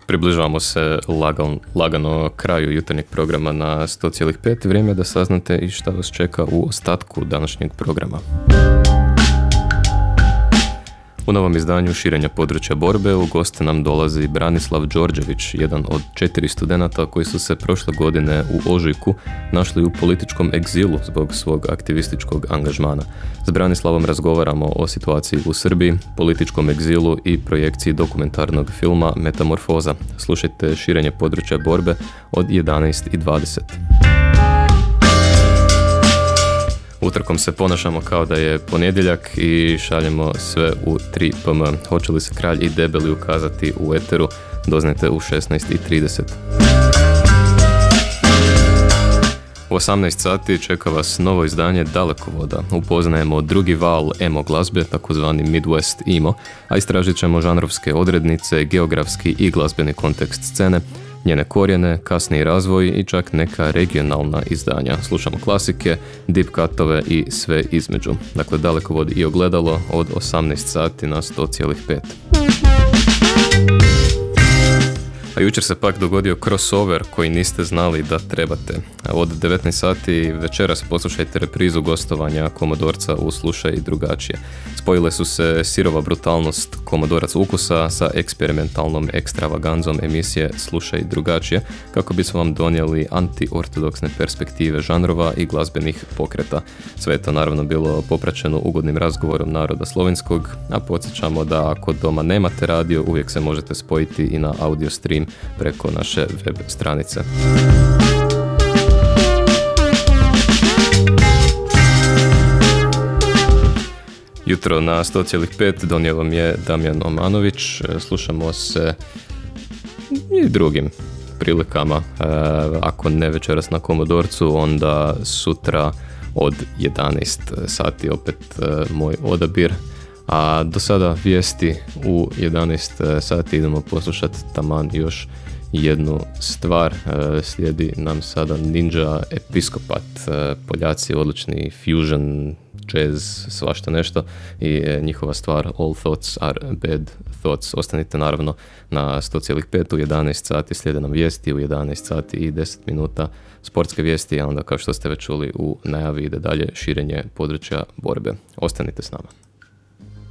Približavamo se lagano kraju jutarnjeg programa na 100,5. Vrijeme da saznate i šta vas čeka u ostatku današnjeg programa. U novom izdanju Širenja područja borbe u goste nam dolazi Branislav Đorđević, jedan od 4 studenata koji su se prošle godine u ožujku našli u političkom egzilu zbog svog aktivističkog angažmana. S Branislavom razgovaramo o situaciji u Srbiji, političkom egzilu i projekciji dokumentarnog filma Metamorfoza. Slušajte Širenje područja borbe od 11:20. Utorkom se ponašamo kao da je ponedjeljak i šaljemo sve u 3 PM. Hoće li se kralj i debeli ukazati u eteru? Doznajte u 16:30. U 18 sati čeka vas novo izdanje Dalekovoda. Upoznajemo drugi val emo glazbe, takozvani Midwest emo, a istražit ćemo žanrovske odrednice, geografski i glazbeni kontekst scene, njene korijene, kasniji razvoj i čak neka regionalna izdanja. Slušamo klasike, deep cutove i sve između. Dakle, Dalekovod i ogledalo od 18 sati na 100,5. A jučer se pak dogodio crossover koji niste znali da trebate. Od 19 sati večeras poslušajte reprizu gostovanja Komodorca u Slušaj drugačije. Spojile su se sirova brutalnost Komodorac ukusa sa eksperimentalnom ekstravaganzom emisije Slušaj drugačije, kako bismo vam donijeli antiortodoksne perspektive žanrova i glazbenih pokreta. Sve je to naravno bilo popraćeno ugodnim razgovorom naroda slovenskog, a podsjećamo da ako doma nemate radio, uvijek se možete spojiti i na audio stream preko naše web stranice. Jutro na 100,5 donio vam je Damjan Omanović. Slušamo se i drugim prilikama. Ako ne večeras na Komodorcu, onda sutra od 11 sati opet moj odabir. A do sada vijesti u 11 sati idemo poslušati taman još jednu stvar. Slijedi nam sada Ninja Episkopat, Poljaci, odlični fusion, jazz, svašta nešto i njihova stvar All Thoughts Are Bad Thoughts. Ostanite naravno na 100,5 u 11 sati, slijede nam vijesti u 11 sati i 10 minuta sportske vijesti, a onda kao što ste već čuli u najavi ide dalje širenje područja borbe. Ostanite s nama.